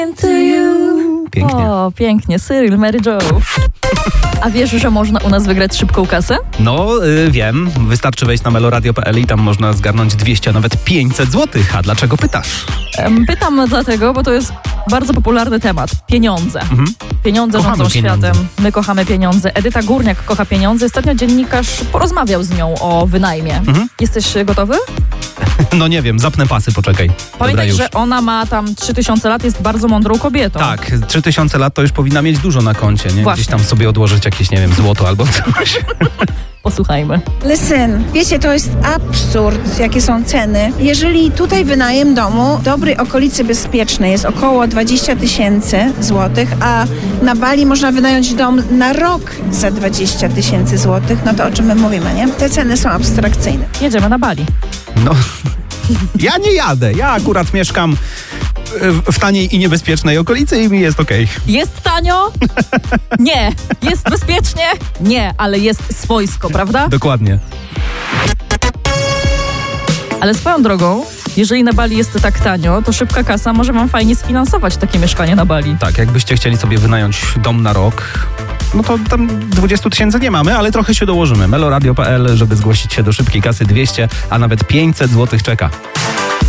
Pięknie. O, pięknie. Cyril, Mary Jo. A wiesz, że można u nas wygrać szybką kasę? No, wiem. Wystarczy wejść na meloradio.pl i tam można zgarnąć 200, a nawet 500 zł. A dlaczego pytasz? Pytam dlatego, bo to jest bardzo popularny temat. Pieniądze. Pieniądze Kochamy rządzą pieniądze. światem. My kochamy pieniądze. Edyta Górniak kocha pieniądze. Ostatnio dziennikarz porozmawiał z nią o wynajmie. Jesteś gotowy? No nie wiem, zapnę pasy, poczekaj. Dobra, Pamiętaj, już. że ona ma tam 3000 lat, jest bardzo mądrą kobietą. Tak, 3000 lat to już powinna mieć dużo na koncie, nie? Właśnie. Gdzieś tam sobie odłożyć jakieś, nie wiem, złoto albo coś. Posłuchajmy. Listen, wiecie, to jest absurd, jakie są ceny. Jeżeli tutaj wynajem domu w dobrej okolicy bezpiecznej jest około 20 000 złotych, a na Bali można wynająć dom na rok za 20 000 złotych, no to o czym my mówimy, nie? Te ceny są abstrakcyjne. Jedziemy na Bali. No, ja nie jadę. Ja akurat mieszkam w taniej i niebezpiecznej okolicy i mi jest okej. Jest tanio? Nie. Jest bezpiecznie? Nie, ale jest swojsko, prawda? Dokładnie. Ale swoją drogą, jeżeli na Bali jest tak tanio, to szybka kasa może wam fajnie sfinansować takie mieszkanie na Bali. Tak, jakbyście chcieli sobie wynająć dom na rok, no to tam 20 000 nie mamy, ale trochę się dołożymy. meloradio.pl, żeby zgłosić się do szybkiej kasy 200, a nawet 500 zł czeka.